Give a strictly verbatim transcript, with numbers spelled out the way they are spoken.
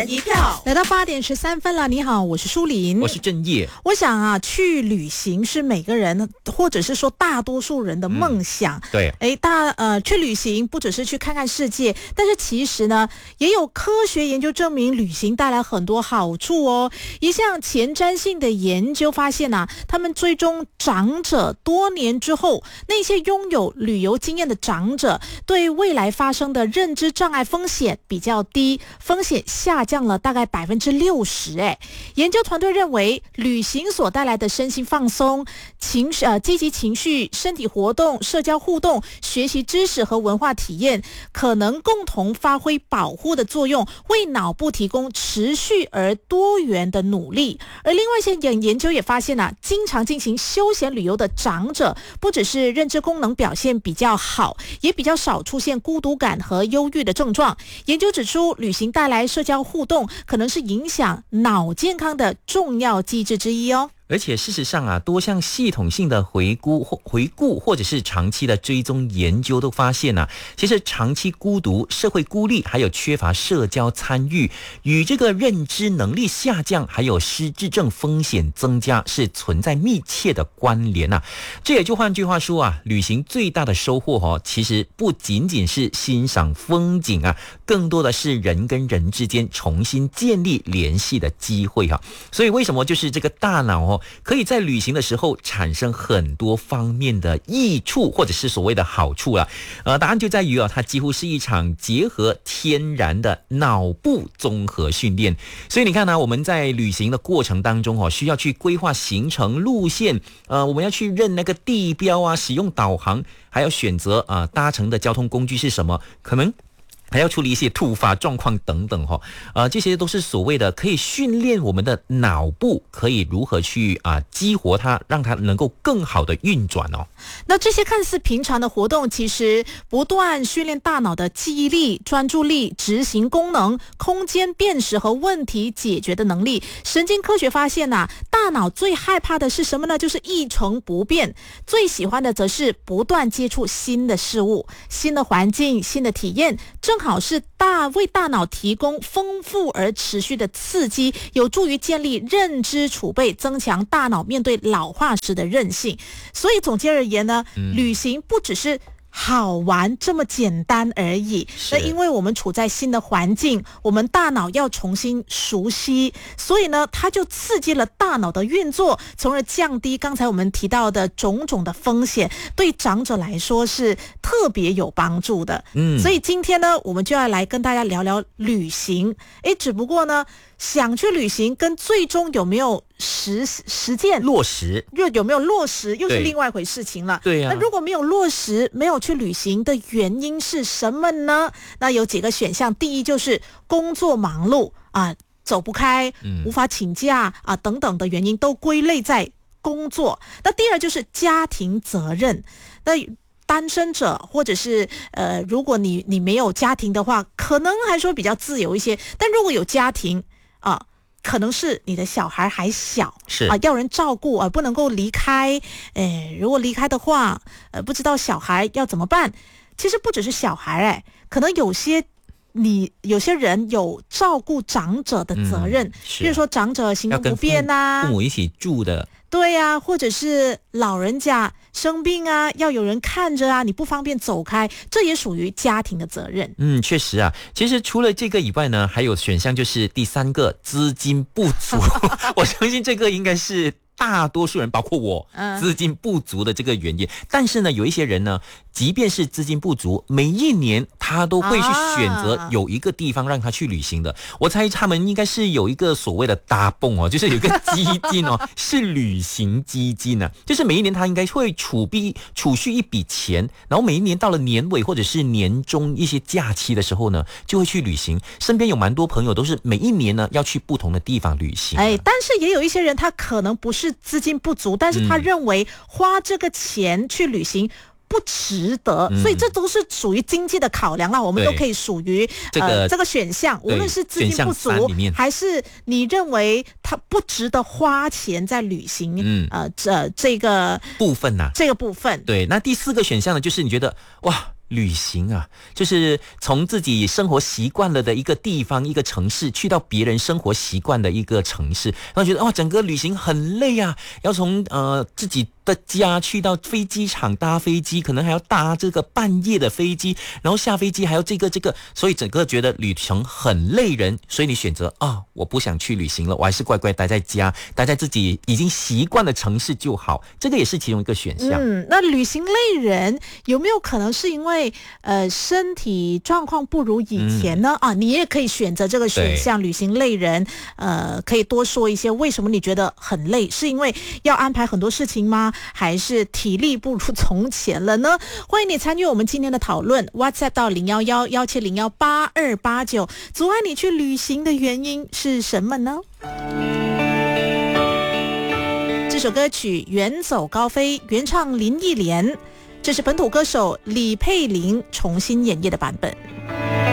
人一票。来到八点十三分了，你好，我是舒琳， 我是郑业。 我想啊，去旅行是每个人或者是说大多数人的梦想。 嗯、对， 哎，大呃去旅行不只是去看看世界，但是其实呢，也有科学研究证明旅行带来很多好处哦。一项前瞻性的研究发现啊，他们追踪长者多年之后，那些拥有旅游经验的长者对未来发生的认知障碍风险比较低，风险下降了大概百分之六十。哎，研究团队认为，旅行所带来的身心放松、情绪呃积极情绪、身体活动、社交互动、学习知识和文化体验，可能共同发挥保护的作用，为脑部提供持续而多元的努力。而另外一些研究也发现啊，经常进行休闲旅游的长者，不只是认知功能表现比较好，也比较少出现孤独感和忧郁的症状。研究指出，旅行带来社交互动，可能是影响脑健康的重要机制之一哦。 而且事实上啊，多项系统性的回顾或回顾或者是长期的追踪研究都发现啊，其实长期孤独、社会孤立，还有缺乏社交参与，与这个认知能力下降，还有失智症风险增加是存在密切的关联啊。这也就换句话说啊，旅行最大的收获哦，其实不仅仅是欣赏风景啊，更多的是人跟人之间重新建立联系的机会哈、啊。所以为什么就是这个大脑哦？可以在旅行的时候产生很多方面的益处，或者是所谓的好处啦。呃，答案就在于啊，它几乎是一场结合天然的脑部综合训练。所以你看呢、啊，我们在旅行的过程当中哦，需要去规划行程路线，呃，我们要去认那个地标啊，使用导航，还要选择啊、呃、搭乘的交通工具是什么，可能还要处理一些突发状况等等哈、哦，呃，这些都是所谓的可以训练我们的脑部，可以如何去啊、呃、激活它，让它能够更好的运转哦。 那这些看似平常的活动，其实不断训练大脑的记忆力、专注力、执行功能、空间辨识和问题解决的能力。神经科学发现呐、啊，大脑最害怕的是什么呢？就是一成不变。最喜欢的则是不断接触新的事物、新的环境、新的体验。正好是大为大脑提供丰富而持续的刺激，有助于建立认知储备，增强大脑面对老化时的韧性。所以总结而言呢，嗯、旅行不只是好玩这么简单而已，那因为我们处在新的环境，我们大脑要重新熟悉，所以呢它就刺激了大脑的运作，从而降低刚才我们提到的种种的风险，对长者来说是特别有帮助的。嗯，所以今天呢我们就要来跟大家聊聊旅行。诶，只不过呢想去旅行跟最终有没有实实践落实， 又有没有落实又是另外一回事情了。 对呀、啊， 那如果没有落实，没有去旅行的原因是什么呢？那有几个选项，第一就是工作忙碌啊，走不开，无法请假啊等等的原因都归类在工作。那第二就是家庭责任，那单身者或者是呃，如果你你没有家庭的话，可能还说比较自由一些，但如果有家庭啊，可能是你的小孩还小， 是啊，要人照顾啊，不能够离开。诶，如果离开的话，呃，不知道小孩要怎么办。其实不只是小孩，哎，可能有些你有些人有照顾长者的责任，嗯啊、比如说长者行动不便呐、 啊，父母一起住的。 对呀、啊，或者是老人家生病啊，要有人看着啊，你不方便走开，这也属于家庭的责任。 嗯，确实啊。其实除了这个以外呢，还有选项就是第三个，资金不足。我相信这个应该是大多数人，包括我，资金不足的这个原因。但是呢，有一些人呢，即便是资金不足，每一年他都会去选择有一个地方让他去旅行的。啊、我猜他们应该是有一个所谓的大泵哦，就是有一个基金哦，是旅行基金呢、啊，就是每一年他应该会储备储蓄一笔钱，然后每一年到了年尾或者是年终一些假期的时候呢，就会去旅行。身边有蛮多朋友都是每一年呢要去不同的地方旅行、啊。 哎，但是也有一些人他可能不是资金不足，但是他认为花这个钱去旅行不值得、嗯、所以这都是属于经济的考量啦，我们都可以属于这个、呃、这个选项，无论是资金不足还是你认为他不值得花钱在旅行、嗯、呃这这个部分呐、啊， 这个部分。 对，那第四个选项呢，就是你觉得哇旅行啊，就是从自己生活习惯了的一个地方、一个城市，去到别人生活习惯的一个城市，然后觉得哇，整个旅行很累啊，要从呃自己的家去到飞机场搭飞机，可能还要搭这个半夜的飞机，然后下飞机还要这个这个，所以整个觉得旅程很累人，所以你选择啊，我不想去旅行了，我还是乖乖待在家，待在自己已经习惯的城市就好，这个也是其中一个选项。 嗯，那旅行累人有没有可能是因为呃身体状况不如以前呢？嗯、啊，你也可以选择这个选项，旅行累人。呃，可以多说一些为什么你觉得很累？是因为要安排很多事情吗？还是体力不如从前了呢？欢迎你参与我们今天的讨论 ，WhatsApp 到零幺幺幺七零幺八二八九，阻碍你去旅行的原因是什么呢？这首歌曲《远走高飞》原唱林忆莲，这是本土歌手李佩玲重新演绎的版本。